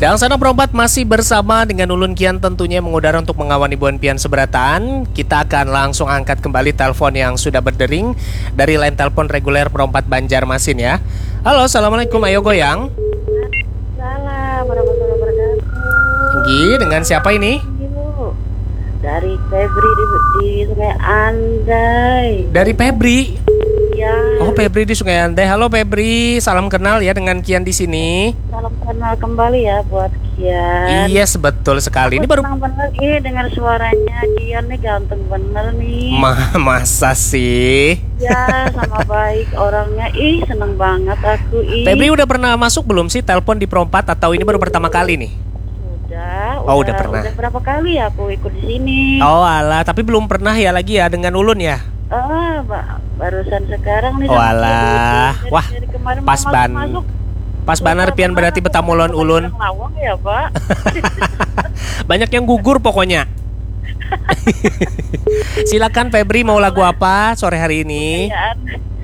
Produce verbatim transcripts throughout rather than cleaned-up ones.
Dan sana perempat masih bersama dengan Ulun Kian tentunya mengudara untuk mengawani Buan Pian Seberatan. Kita akan langsung angkat kembali telepon yang sudah berdering dari line telepon reguler perempat Banjarmasin ya. Halo, assalamualaikum, ayo goyang. Salam warahmatullahi wabarakatuh. Gi, dengan siapa ini? Dari Febri di, di Sungai Andai. Dari Febri. Ya. Oh, Febri di Sungai Andai. Halo Febri, salam kenal ya dengan Kian di sini. Salam kenal kembali ya buat Kian. Iya, betul sekali. Ini Aku baru senang bener ini dengar suaranya Kian nih, ganteng bener nih. Ma masa sih? Ya, sama baik orangnya. Ih, seneng banget aku. Ih. Febri udah pernah masuk belum sih telepon di Perompat atau ini baru pertama kali nih? Udah, Oh, udah pernah. Udah berapa kali ya aku ikut di sini? Oh alah, tapi belum pernah ya lagi ya dengan Ulun ya? Ah, ba- barusan sekarang nih. Oh sama alah, Kian. Dari- wah dari kemarin pas mau ban, masuk-masuk. pas banar pian berarti betamulon Ulun. Lawang ya Pak. Banyak yang gugur pokoknya. Silakan Febri, mau lagu apa sore hari ini? Kayaan.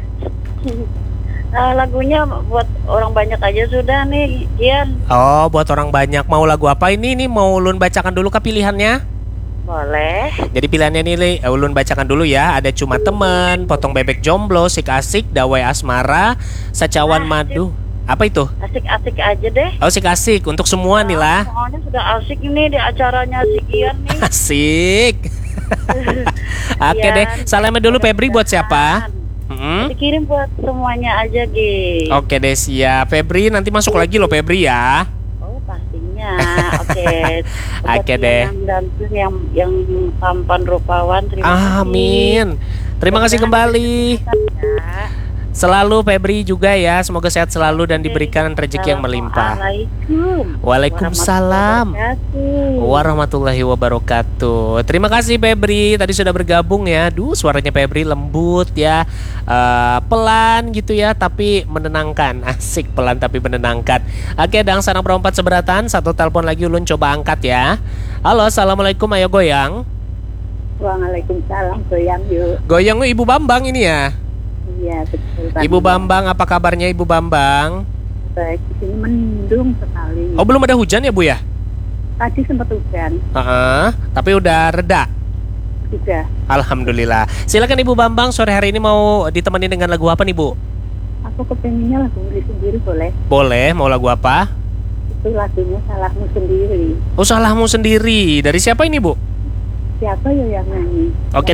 Nah, lagunya buat orang banyak aja sudah nih, Kian. Oh, buat orang banyak. Mau lagu apa ini? Nih mau Ulun bacakan dulu kah pilihannya? Boleh. Jadi pilihannya nih, Li, eh, Ulun bacakan dulu ya. Ada Cuma Temen, Potong Bebek Jomblo, Sik Asik, Dawai Asmara, Sacawan Ah, Madu. Apa itu? Asik-asik aja deh. Oh, Sik Asik untuk semua nih lah. Soalnya sudah asik ini di acaranya si Kian nih. Asik. Oke Kian, deh. Salamnya dulu Febri buat siapa? Mm-mm. Dikirim buat semuanya aja, Gi. Oke deh, siap. Febri nanti masuk lagi loh Febri ya. Oh, pastinya. Oke. Buat Oke Kian deh. Yang ganteng, yang yang tampan rupawan. Terima kasih. Amin. Terima kasih kembali. Ya. Selalu Febri juga ya. Semoga sehat selalu dan diberikan rezeki yang melimpah. Assalamualaikum. Waalaikumsalam Warahmatullahi warahmatullahi wabarakatuh. Terima kasih Febri, tadi sudah bergabung ya. Duh, suaranya Febri lembut ya, Eh, pelan gitu ya, tapi menenangkan. Asik, pelan tapi menenangkan. Oke, dan sana perempat seberatan. Satu telepon lagi Ulun coba angkat ya. Halo, assalamualaikum, ayo goyang. Waalaikumsalam, goyang yuk. Goyang Ibu Bambang ini ya. Iya, betul. Ibu Bambang, apa kabarnya Ibu Bambang? Baik, di sini mendung sekali. Oh, belum ada hujan ya Bu ya? Tadi sempat hujan Heeh, tapi udah reda. juga. Alhamdulillah. Silakan Ibu Bambang, sore hari ini mau ditemani dengan lagu apa nih Bu? Aku kepengennya lagu Uli sendiri boleh. Boleh, mau lagu apa? Itu lagunya Salahmu Sendiri. Oh, Salahmu Sendiri. Dari siapa ini Bu? Siapa ya yang nyanyi? Oke